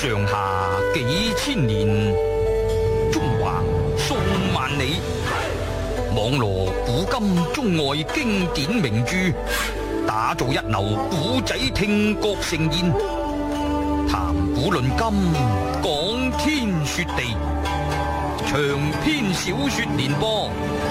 上下幾千年，中橫數萬里，網羅古今中外經典名著，打造一流古仔聽覺盛宴，談古論今，講天說地，長篇小說連播。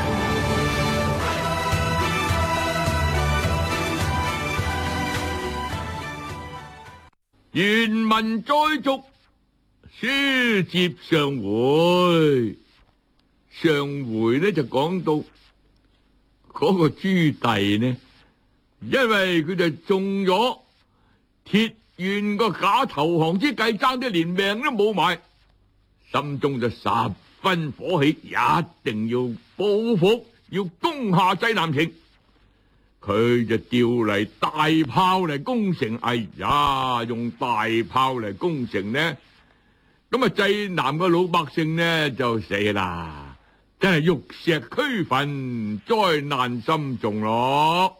原文再續，書接上回。上回呢就講到嗰個朱棣呢，因為佢就中咗鐵原個假投降之計，爭啲連命都冇埋，心中就十分火氣，一定要報復，要攻下濟南城。佢就調嚟大炮嚟攻城。哎呀，用大炮嚟攻城呢，咁啊濟南嘅老百姓呢就死啦，真係玉石俱焚，災難深重咯。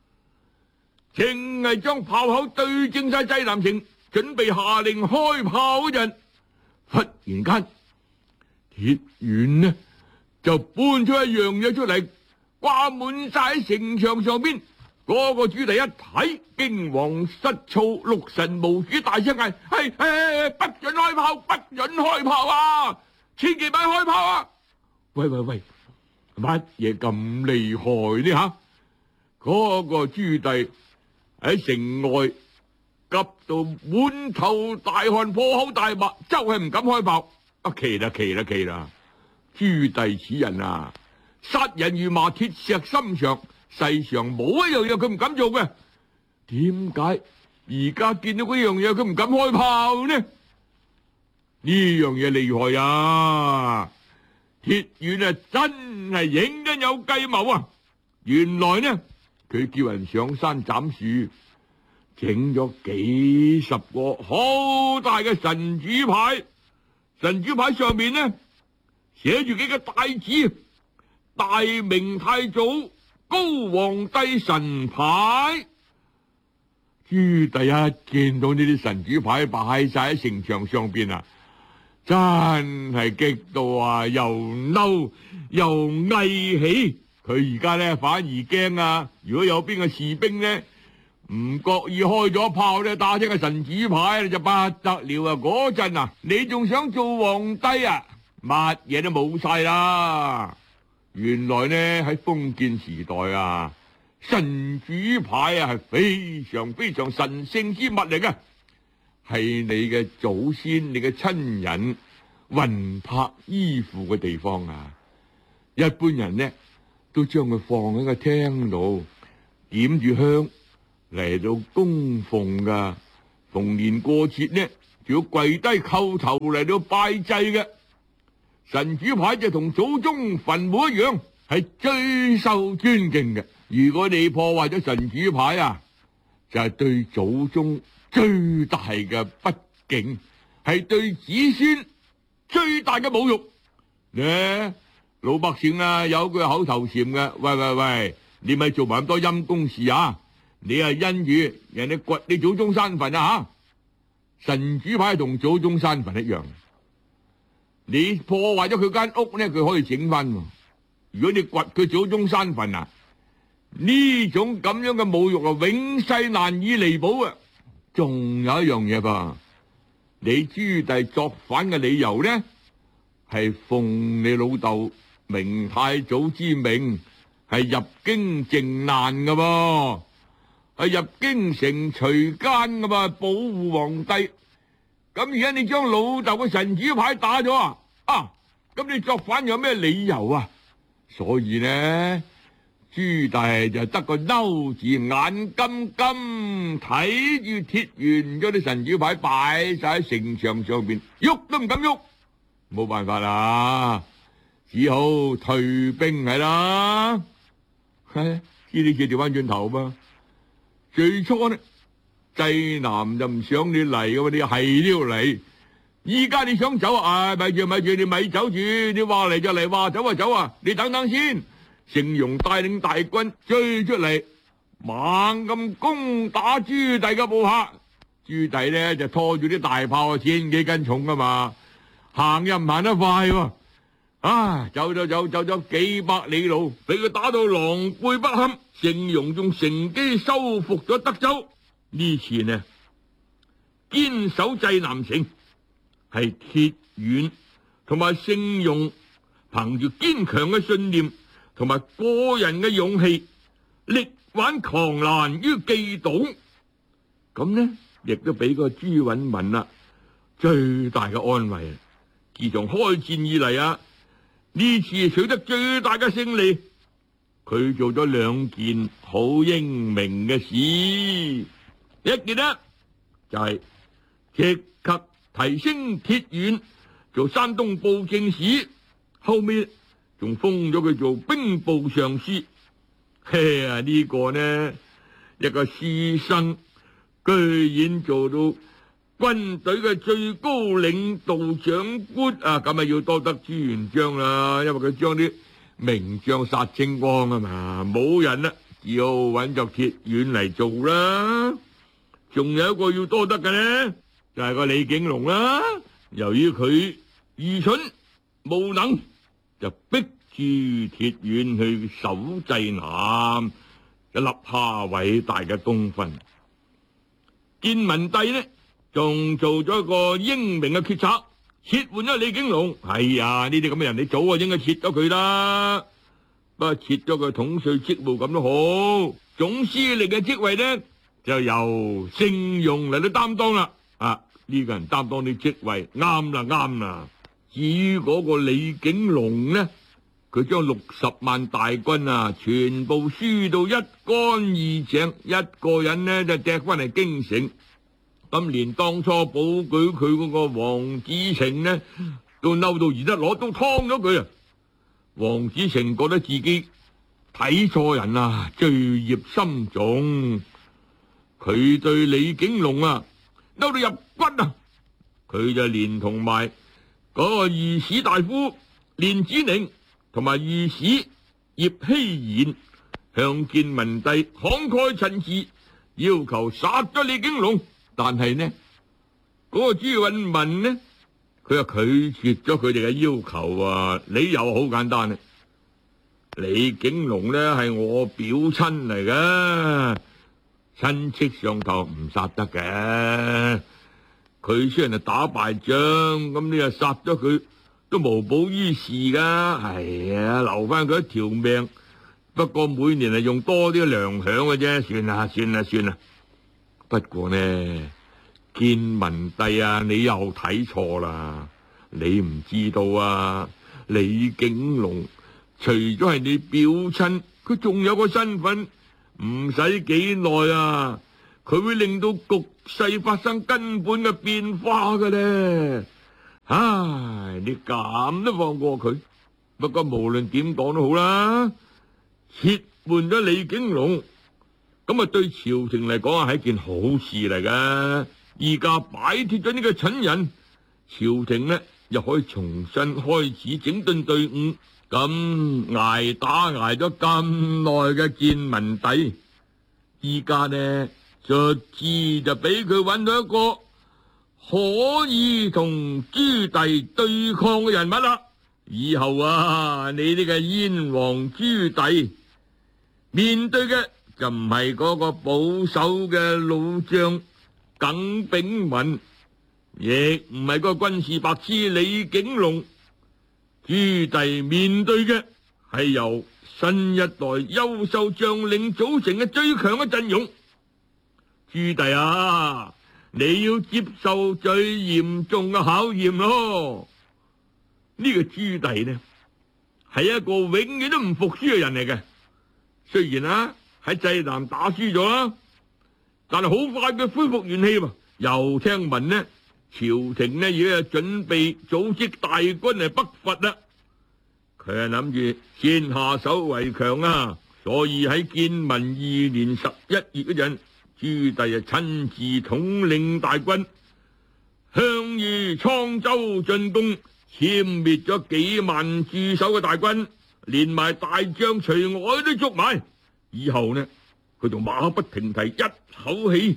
正係將炮口對正晒濟南城，準備下令開炮嗰陣，忽然間鐵原呢就搬出一樣嘢出嚟，掛滿晒喺城牆上邊。嗰個朱棣一睇，驚惶失措，六神無主，大聲嗌：不准開炮，不准開炮啊！千祈咪開炮啊！喂，乜嘢咁厲害呢吓？嗰個朱棣喺城外急到滿頭大汗，破口大罵，就係唔敢開炮。奇啦！朱棣此人啊，殺人如麻，鐵石心腸，世上冇一樣嘢佢唔敢做嘅。點解而家見到嗰樣嘢佢唔敢開炮呢？呢樣嘢厲害啊！鐵原啊，真係認真有計謀啊！原來呢，佢叫人上山斬樹，整咗幾十個好大嘅神主牌，神主牌上面呢寫住幾個大字：大明太祖高皇帝神牌。朱棣一見到呢啲神主牌擺晒喺城牆上邊啊，真係激到啊，又嬲又翳氣。佢而家咧反而驚啊！如果有邊個士兵呢唔覺意開咗炮咧，打親個神主牌就不得了啊！嗰陣啊，你仲想做皇帝啊？乜嘢都冇晒啦！原來呢喺封建時代啊，神主牌啊係非常非常神聖之物嚟嘅，係你嘅祖先、你嘅親人魂魄依附嘅地方啊！一般人呢都將佢放喺個廳度，點住香嚟到供奉噶。逢年過節呢，仲要跪低叩頭嚟到拜祭嘅。神主牌就同祖宗墳墓一樣，係最受尊敬嘅。如果你破壞咗神主牌啊，就係對祖宗最大嘅不敬，係對子孫最大嘅侮辱。呢老百姓啊，有句口頭禪嘅，喂，你咪做埋咁多陰公事啊！你係因住人哋掘你祖宗山墳啊吓！神主牌同祖宗山墳一樣。你破壞咗佢間屋呢，佢可以整翻。如果你掘佢祖宗山墳啊，呢種咁樣嘅侮辱啊，永世難以彌補啊！仲有一樣嘢噃，你朱棣作反嘅理由呢，係奉你老豆明太祖之命，係入京靖難噶噃，係入京城除奸噶嘛，保護皇帝。咁而家你將老豆嘅神主牌打咗啊！咁你作反有咩理由啊？所以呢，朱棣就得個嬲字，眼金金睇住鐵原嗰啲神主牌擺晒喺城牆上邊，喐都唔敢喐，冇辦法啦，只好退兵係啦。呢啲嘢調翻轉頭嘛，最初呢濟南就唔想你嚟噶嘛，你係都要嚟。依家你想走啊？咪住，你咪走住！你話嚟就嚟，話走就走啊！你等等先。成容帶領大軍追出嚟，猛咁攻打朱棣嘅部下。 朱棣呢就拖住啲大炮千幾斤重噶嘛，行又唔行得快喎。走咗幾百里路，俾佢打到狼狽不堪。盛庸仲乘機收復咗德州。呢次呢，堅守濟南城係鐵遠同埋盛庸憑住堅強嘅信念同埋個人嘅勇氣，力挽狂瀾於既倒。咁呢，亦都俾個朱允炆最大嘅安慰。自從開戰以嚟呢次取得最大嘅勝利，佢做咗2件好英明嘅事。一件呢，就係即刻提升鐵遠做山東布政使，後面仲封咗佢做兵部尚書。呢個呢，一個書生居然做到軍隊嘅最高領導長官咁要多得朱元璋啦，因為佢將啲名將殺清光啊嘛，冇人啦，只好揾咗鐵遠嚟做啦。仲有一個要多得嘅呢，就係個李景龍啦。由於佢愚蠢無能，就逼住鐵遠去守濟南，就立下偉大嘅功勳。建文帝呢，仲做咗一個英明嘅決策，撤換咗李景龍。呢啲咁嘅人，你早應該撤咗佢啦。不過撤咗佢統帥職務咁都好，總司令嘅職位呢，就由盛庸嚟到擔當啦。呢個人擔當啲職位啱啦。至於嗰個李景龍呢，佢將60萬大軍全部輸到一乾二淨，一個人呢就掟翻嚟京城。咁連當初保舉佢嗰個黃子成呢，都嬲到而家攞刀劏咗佢。黃子成覺得自己睇錯人罪孽深重，佢對李景龍嬲到入骨佢就連同埋嗰個御史大夫練子寧同埋御史葉希言向建文帝慷慨陳詞，要求殺咗李景龍。但係呢，嗰個朱允炆呢，佢又拒絕咗佢哋嘅要求理由好簡單。李景龍呢係我表親嚟嘅，親戚上頭唔殺得嘅。佢雖然係打敗仗，咁你又殺咗佢都無補於事噶。留翻佢一條命，不過每年係用多啲糧餉嘅啫。算啦。不過呢，建文帝你又睇錯啦。你唔知道李景龍除咗係你表親，佢仲有個身份，唔使幾耐佢會令到局勢發生根本嘅變化嘅咧。你咁都放過佢？不過無論點講都好啦，撤換咗李景龍，咁對朝廷嚟講係一件好事嚟嘅。而家擺脫咗呢個蠢人，朝廷呢又可以重新開始整頓隊伍。咁捱咗咁耐嘅建文帝，依家呢卒之就俾佢揾到一個可以同朱棣對抗嘅人物啦。以後你呢個燕王朱棣面對嘅就唔係嗰個保守嘅老將耿炳文，亦唔係嗰個軍事白痴李景龍。朱棣面對嘅係由新一代優秀將領組成嘅最強嘅陣容。朱棣你要接受最嚴重嘅考驗咯。呢個朱棣呢係一個永遠都唔服輸嘅人嚟嘅。雖然喺濟南打輸咗啦，但係好快佢恢復元氣喎。又聽聞呢，朝廷呢已經準備組織大軍嚟北伐啦。佢係諗住先下手為強所以喺建文2年11月嗰陣，朱棣親自統領大軍向於滄州進攻，殲滅咗幾萬駐守嘅大軍，連埋大將徐藹都捉埋。以後呢，佢就馬不停蹄，一口氣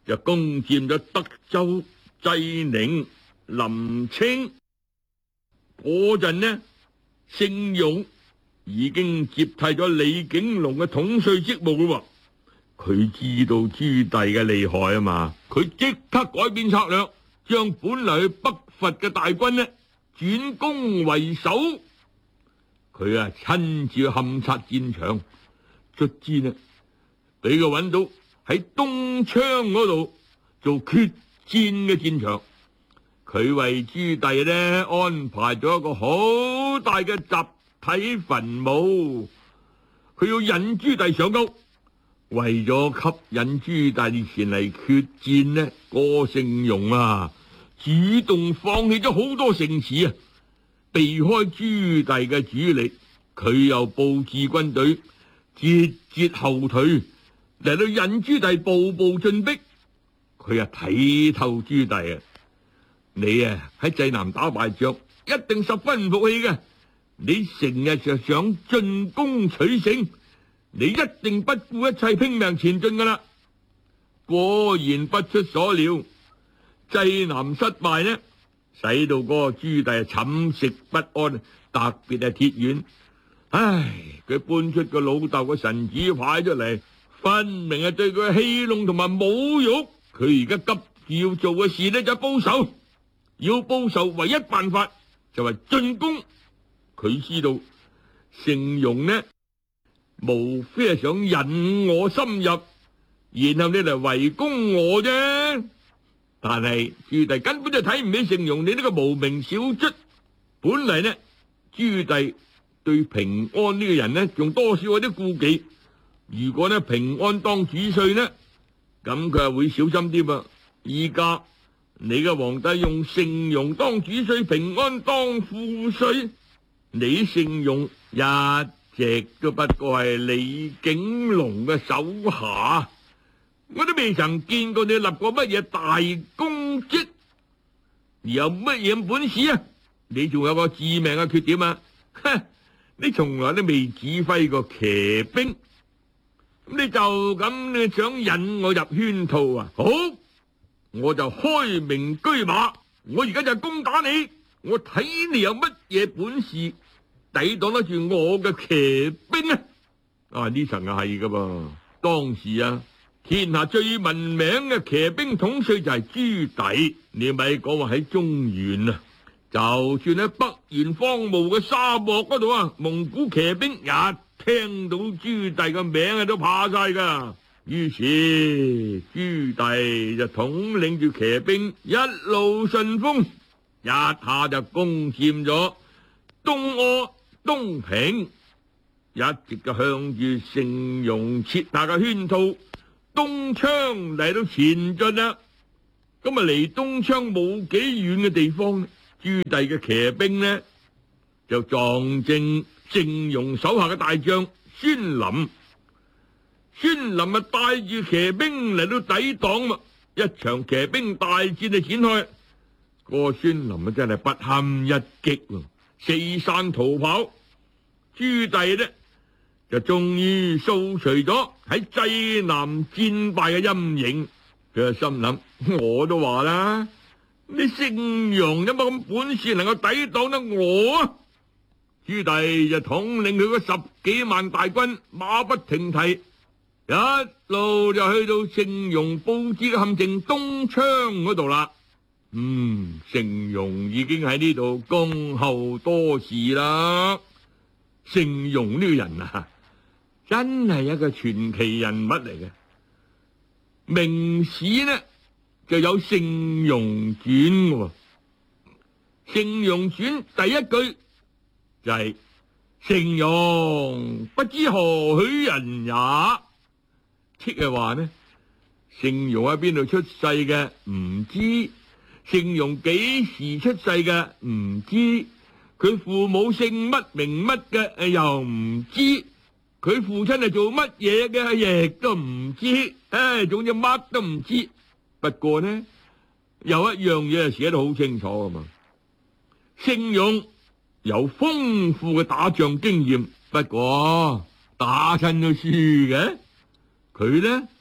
就攻佔咗德州、濟寧、臨清。嗰陣呢，聖勇已經接替咗李景龍嘅統帥職務咯。佢知道朱棣嘅厲害啊嘛，佢即刻改變策略，將本嚟去北伐嘅大軍呢轉攻為守。佢親自去勘察戰場，卒之呢俾佢揾到喺東昌嗰度做決戰嘅戰場。佢為朱棣呢安排咗一個好大嘅集體墳墓，佢要引朱棣上鈎。為咗吸引朱棣前嚟決戰呢，郭聖容主動放棄咗好多城池避開朱棣嘅主力。佢又布置軍隊節節後退，嚟到引朱棣步步進逼。佢睇透朱棣你喺濟南打敗仗，一定十分唔服氣嘅。你成日就想進攻取勝，你一定不顧一切拼命前進噶啦。果然不出所料，濟南失敗呢，使到嗰個朱棣寢食不安，特別係鐵院。佢搬出個老豆嘅神主牌出嚟，分明係對佢戲弄同埋侮辱。佢而家急住要做嘅事呢，就係報仇。要報仇唯一辦法就係進攻。佢知道聖容呢，無非係想引我深入，然後你嚟圍攻我啫。但係朱棣根本就睇唔起聖容你呢個無名小卒。本嚟呢，朱棣對平安呢個人呢，仲多少有啲顧忌。如果呢平安當主帥呢，咁佢係會小心啲噃。依家你嘅皇帝用聖容當主帥，平安當副帥，你聖容一直都不過係李景龍嘅手下，我都未曾見過你立過乜嘢大功績，而有乜嘢本事啊？你仲有個致命嘅缺點你從來都未指揮過騎兵，你就咁你想引我入圈套好，我就開明車馬，我而家就攻打你，我睇你有乜嘢本事抵擋得住我嘅騎兵呢層係噶噃。當時天下最聞名嘅騎兵統帥就係朱棣，你咪講話喺中原就算喺北原荒蕪嘅沙漠嗰度蒙古騎兵一聽到朱棣嘅名都怕晒噶。於是朱棣就統領住騎兵一路順風，一下就攻佔咗東阿、東平，一直就向住聖容設下嘅圈套東昌嚟到前進啦。咁離東昌冇幾遠嘅地方，朱棣嘅騎兵呢就撞正聖容手下嘅大將孫林。孫林帶住騎兵嚟到抵擋一場騎兵大戰就展開。個孫林真係不堪一擊四散逃跑。朱棣呢就終於掃除咗喺濟南戰敗嘅陰影。佢就心諗，我都話啦，你聖容有乜咁本事能夠抵擋得我朱棣就統領佢嗰10幾萬大軍，馬不停蹄，一路就去到聖容布置嘅陷阱東昌嗰度啦。聖容已經喺呢度恭候多時啦。聖容呢個人真係一個傳奇人物嚟嘅。明史呢就有《聖容傳》《聖容傳》第一句就係聖容不知何許人也，即係話呢，聖容喺邊度出世嘅唔知，聖容幾時出世嘅唔知，佢父母姓乜名乜嘅又唔知，佢父親係做乜嘢嘅亦都唔知，總之乜都唔知。不過呢，有一樣嘢係寫得好清楚㗎嘛，聖容有豐富嘅打仗經驗，不過打親都輸嘅。佢呢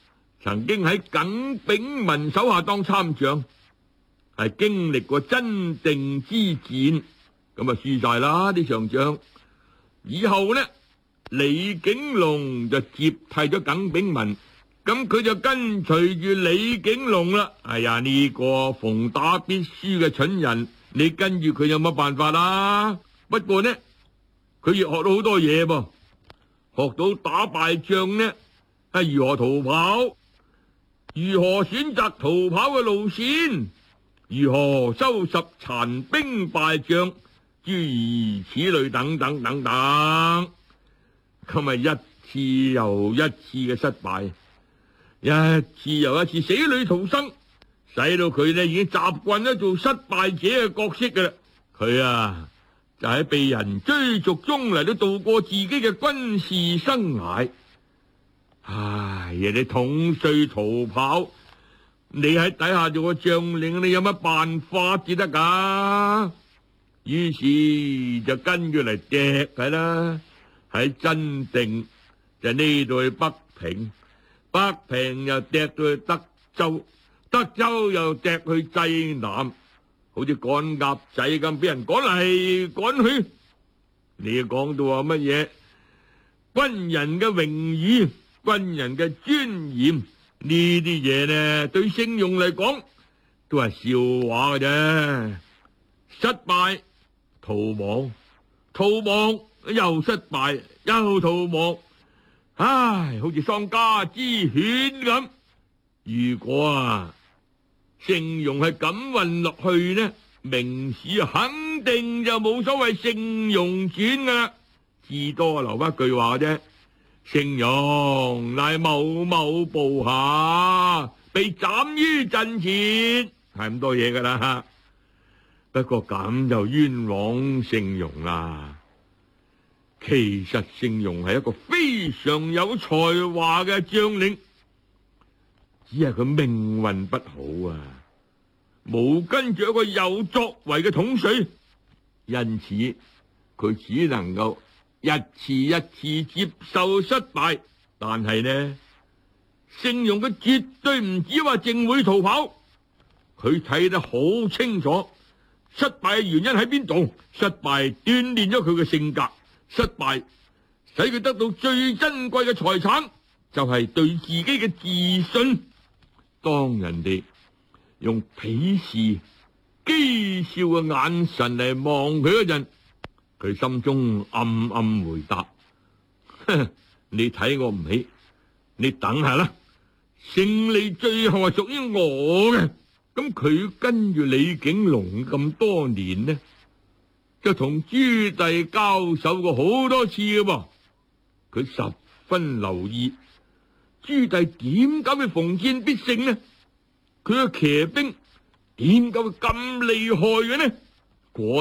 曾經喺耿炳文手下當參將，係經歷過真定之戰，咁啊輸晒啦啲場仗。以後呢，李景龍就接替咗耿炳文，咁佢就跟隨住李景龍啦。哎呀，呢個逢打必輸嘅蠢人，你跟住佢有乜辦法啦？不過呢，佢亦學到好多嘢噃，學到打敗仗呢係如何逃跑，如何選擇逃跑嘅路線，如何收拾殘兵敗將，諸如此類等等等等。咁咪一次又一次嘅失敗，一次又一次死裏逃生，使到佢呢已經習慣咗做失敗者嘅角色噶啦。佢啊就喺被人追逐中嚟到度過自己嘅軍事生涯。唉，人哋統帥逃跑，你喺底下做個將領，你有乜辦法至得噶？於是就跟住嚟趯佢啦。喺真定就呢度去北平，北平又趯到去德州，德州又趯去濟南，好似趕鴨仔咁，俾人趕嚟趕去。你講到話乜嘢？軍人嘅榮譽，軍人嘅尊嚴，呢啲嘢呢，對聖庸嚟講都係笑話嘅啫。失敗，逃亡，逃亡。又失敗，又逃亡，唉，好似喪家之犬咁。如果聖庸係咁運落去呢，明史肯定就冇所謂聖庸傳噶啦，至多留翻句話啫。聖庸乃某某部下，被斬於陣前，係咁多嘢噶啦。不過咁就冤枉聖庸啦。其實聖庸係一個非常有才華嘅將領，只係佢命運不好啊，冇跟住一個有作為嘅統帥，因此佢只能夠一次一次接受失敗。但係呢，聖庸佢絕對唔止話淨會逃跑，佢睇得好清楚失敗嘅原因喺邊度，失敗鍛煉咗佢嘅性格。失敗使佢得到最珍貴嘅財產，就係對自己嘅自信。當人哋用鄙視、譏笑嘅眼神嚟望佢嗰陣，佢心中暗暗回答：你睇我唔起，你等下啦，勝利最後係屬於我嘅。咁佢跟住李景龍咁多年呢，就同朱棣交手過好多次嘅噃，佢十分留意朱棣點解會逢戰必勝呢？佢嘅騎兵點解會咁厲害嘅呢？